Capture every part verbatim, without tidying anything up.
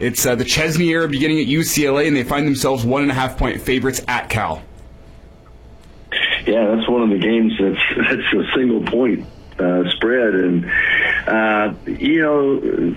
It's uh, the Chesney era beginning at U C L A, and they find themselves one and a half point favorites at Cal. Yeah, that's one of the games that's that's a single point uh, spread, and uh, you know,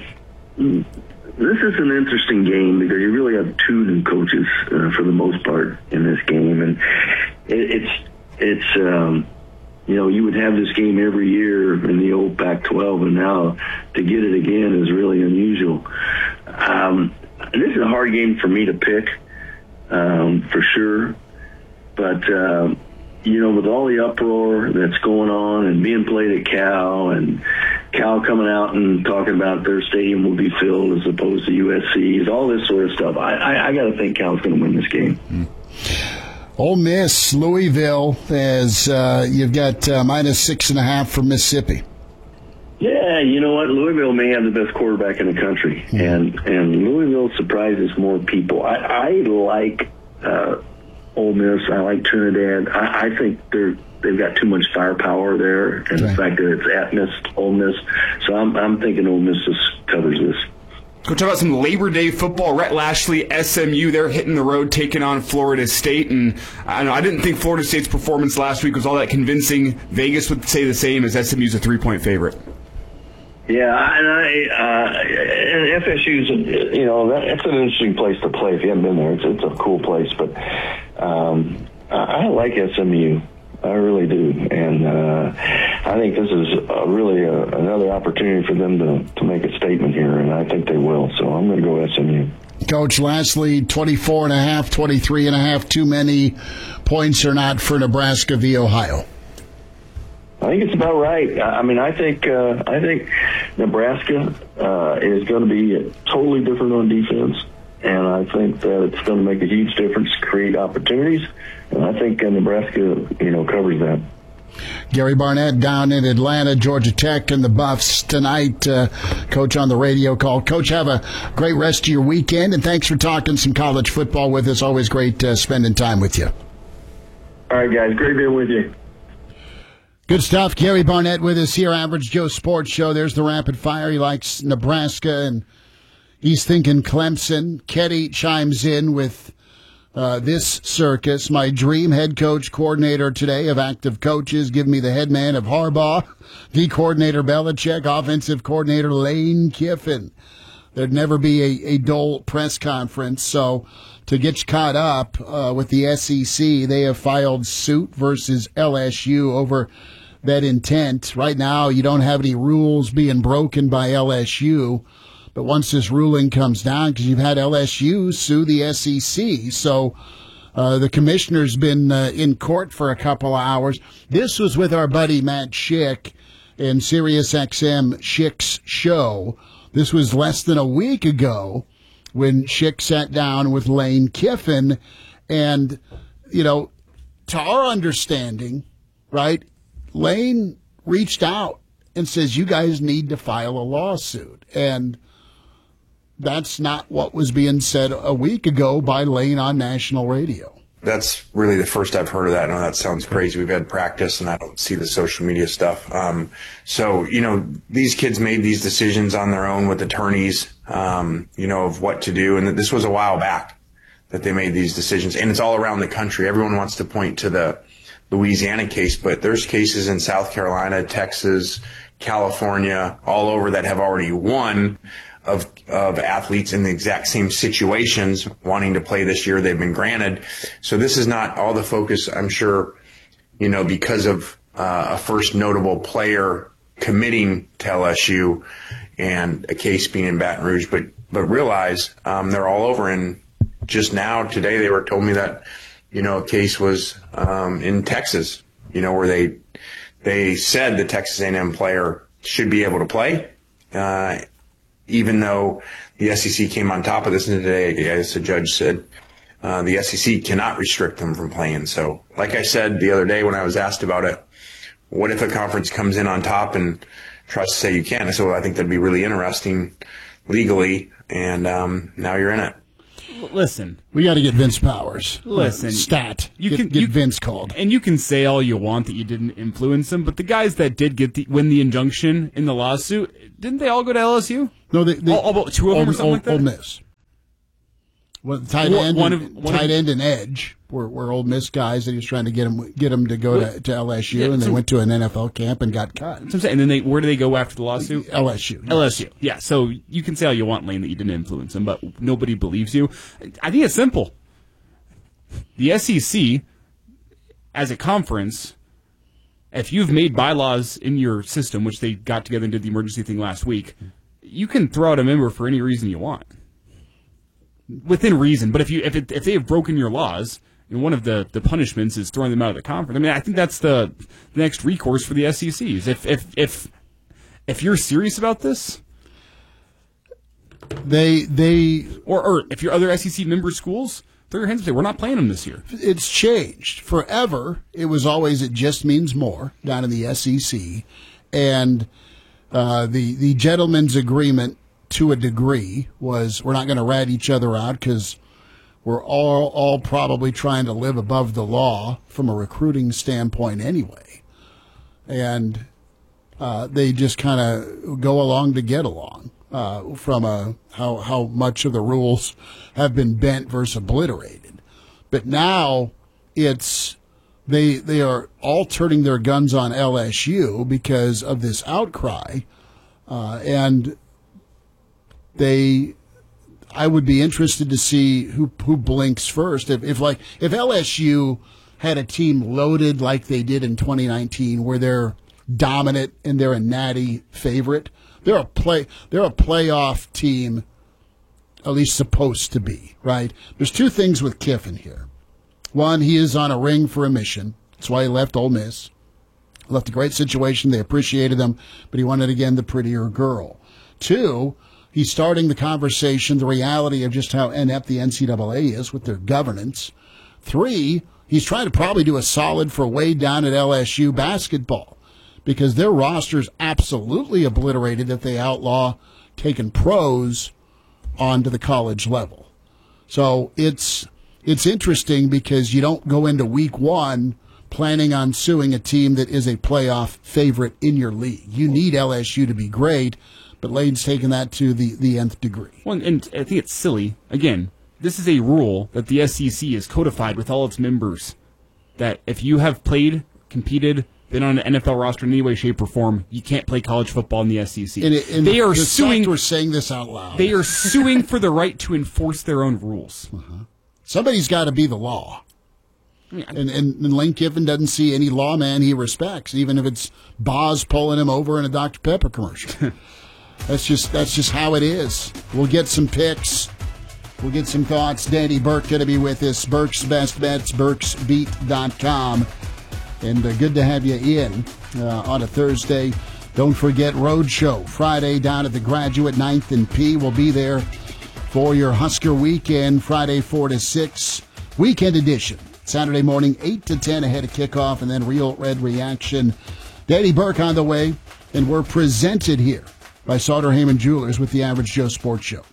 this is an interesting game because you really have two new coaches uh, for the most part in this game, and it, it's it's um, you know, you would have this game every year in the old Pac twelve, and now to get it again is really unusual. Um, this is a hard game for me to pick, um, for sure, but. Um, You know, with all the uproar that's going on and being played at Cal, and Cal coming out and talking about their stadium will be filled as opposed to U S C's, all this sort of stuff, I, I, I got to think Cal's going to win this game. Mm. Ole Miss, Louisville, as uh, you've got uh, minus six and a half for Mississippi. Yeah, you know what? Louisville may have the best quarterback in the country, mm. and and Louisville surprises more people. I, I like. Uh, Ole Miss. I like Trinidad. I, I think they're they've got too much firepower there, and okay. the fact that it's at Miss, Ole Miss. So I'm I'm thinking Ole Miss just covers this. Coach, how about some Labor Day football? Rhett Lashlee, S M U, they're hitting the road, taking on Florida State, and I don't know, I didn't think Florida State's performance last week was all that convincing. Vegas would say the same, as S M U's a three-point favorite. Yeah, and I uh, and F S U's, you know, that, it's an interesting place to play. If you haven't been there, it's, it's a cool place. But um, I, I like S M U, I really do, and uh, I think this is a, really a, another opportunity for them to, to make a statement here, and I think they will. So I'm going to go S M U. Coach, lastly, twenty-four and a half, twenty-three and a half, too many points or not for Nebraska v. Ohio? I think it's about right. I mean, I think uh, I think Nebraska uh, is going to be totally different on defense, and I think that it's going to make a huge difference, create opportunities, and I think uh, Nebraska, you know, covers that. Gary Barnett down in Atlanta, Georgia Tech, and the Buffs tonight. Uh, Coach on the radio call. Coach, have a great rest of your weekend, and thanks for talking some college football with us. Always great uh, spending time with you. All right, guys. Great being with you. Good stuff. Gary Barnett with us here, Average Joe Sports Show. There's the rapid fire. He likes Nebraska, and he's thinking Clemson. Ketty chimes in with uh, this circus. My dream head coach coordinator today of active coaches. Give me the head man of Harbaugh, D coordinator Belichick, offensive coordinator Lane Kiffin. There'd never be a, a dull press conference. So to get you caught up uh, with the S E C, they have filed suit versus L S U over that intent. Right now, you don't have any rules being broken by L S U. But once this ruling comes down, because you've had L S U sue the S E C, so uh, the commissioner's been uh, in court for a couple of hours. This was with our buddy Matt Schick in Sirius X M Schick's show. This was less than a week ago when Schick sat down with Lane Kiffin, and, you know, to our understanding, right, Lane reached out and says, you guys need to file a lawsuit. And that's not what was being said a week ago by Lane on national radio. That's really the first I've heard of that. I know that sounds crazy. We've had practice, and I don't see the social media stuff. Um, so, you know, these kids made these decisions on their own with attorneys, um, you know, of what to do. And this was a while back that they made these decisions. And it's all around the country. Everyone wants to point to the Louisiana case, but there's cases in South Carolina, Texas, California, all over that have already won of of athletes in the exact same situations wanting to play this year. They've been granted. So this is not all the focus, I'm sure, you know, because of uh, a first notable player committing to L S U and a case being in Baton Rouge. But but realize um, they're all over. And just now, today, they were told me that, you know, a case was um, in Texas, you know, where they they said the Texas A and M player should be able to play, uh, even though the S E C came on top of this. And today, as the judge said, uh, the S E C cannot restrict them from playing. So, like I said the other day when I was asked about it, what if a conference comes in on top and tries to say you can? I said, well, I think that'd be really interesting legally, and um, now you're in it. Listen, we got to get Vince Powers. Listen, stat. You get, can get you, Vince called, and you can say all you want that you didn't influence him, but the guys that did get the, win the injunction in the lawsuit, didn't they all go to L S U? No, they, they all, all but two of them all, or something all, like that. Ole Miss. Well, tight One- end, one and, of- one tight of- end and edge were, were Ole Miss guys that he was trying to get them get them to go to, to L S U, Yeah, and they so- went to an N F L camp and got cut. That's what I'm saying. And then they, where do they go after the lawsuit? L S U. L S U. Yeah. So you can say all you want, Lane, that you didn't influence him, but nobody believes you. I think it's simple. The S E C, as a conference, if you've made bylaws in your system, which they got together and did the emergency thing last week, you can throw out a member for any reason you want, within reason. But if you if it, if they have broken your laws, and one of the, the punishments is throwing them out of the conference, I mean, I think that's the, the next recourse for the S E Cs. If if if if you're serious about this, They they or or if your other S E C member schools, throw your hands up and say, we're not playing them this year. it's changed forever. It was always it just means more down in the S E C, and uh, the the gentleman's agreement to a degree was we're not going to rat each other out because we're all all probably trying to live above the law from a recruiting standpoint anyway, and uh, they just kind of go along to get along. Uh, from a how how much of the rules have been bent versus obliterated, but now it's they they are all turning their guns on L S U because of this outcry, uh, and they. I would be interested to see who who blinks first. If if like if L S U had a team loaded like they did in twenty nineteen, where they're dominant and they're a natty favorite. They're a play. They're a playoff team, at least supposed to be, right? There's two things with Kiffin here. One, he is on a ring for a mission. That's why he left Ole Miss. Left a great situation. They appreciated him, but he wanted, again, the prettier girl. Two, he's starting the conversation, the reality of just how inept the N C double A is with their governance. Three, he's trying to probably do a solid for way down at L S U basketball, because their roster's absolutely obliterated if they outlaw taking pros onto the college level. So it's it's interesting because you don't go into week one planning on suing a team that is a playoff favorite in your league. You need L S U to be great, but Lane's taken that to the, the nth degree. Well, and I think it's silly. Again, this is a rule that the S E C has codified with all its members, that if you have played, competed, been on an N F L roster in any way, shape, or form, you can't play college football in the S E C. And it, and they are the suing. We're saying this out loud. They are suing for the right to enforce their own rules. Uh-huh. Somebody's got to be the law. I mean, And, and, and Lane Kiffin doesn't see any lawman he respects, even if it's Boz pulling him over in a Doctor Pepper commercial. that's just that's just how it is. We'll get some picks. We'll get some thoughts. Danny Burke going to be with us. Burke's Best Bets, burks beat dot com. And uh, good to have you in uh, on a Thursday. Don't forget Roadshow Friday down at the Graduate ninth and P. We'll be there for your Husker weekend, Friday four to six. Weekend edition. Saturday morning, eight to ten ahead of kickoff, and then Real Red Reaction. Danny Burke on the way, and we're presented here by Sauter Heyman Jewelers with the Average Joe Sports Show.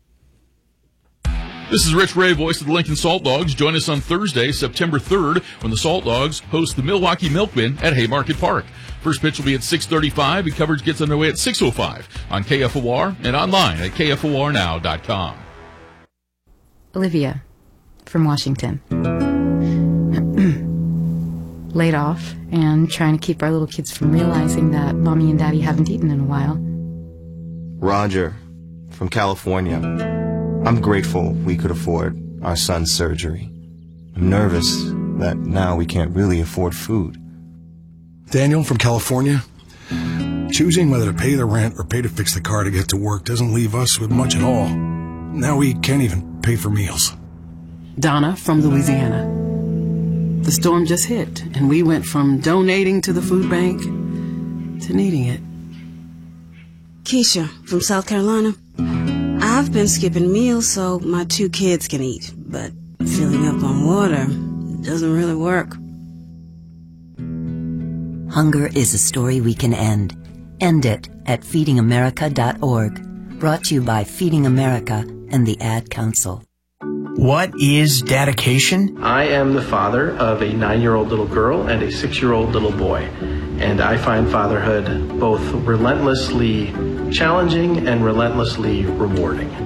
This is Rich Ray, voice of the Lincoln Salt Dogs. Join us on Thursday, September third, when the Salt Dogs host the Milwaukee Milkmen at Haymarket Park. First pitch will be at six thirty-five, and coverage gets underway at six oh five on K F O R and online at K F O R now dot com. Olivia from Washington. Laid off and trying to keep our little kids from realizing that Mommy and Daddy haven't eaten in a while. Roger from California. I'm grateful we could afford our son's surgery. I'm nervous that now we can't really afford food. Daniel from California. Choosing whether to pay the rent or pay to fix the car to get to work doesn't leave us with much at all. Now we can't even pay for meals. Donna from Louisiana. The storm just hit, and we went from donating to the food bank to needing it. Keisha from South Carolina. I've been skipping meals so my two kids can eat, but filling up on water doesn't really work. Hunger is a story we can end. End it at feeding america dot org. Brought to you by Feeding America and the Ad Council. What is dedication? I am the father of a nine-year-old little girl and a six-year-old little boy, and I find fatherhood both relentlessly challenging and relentlessly rewarding.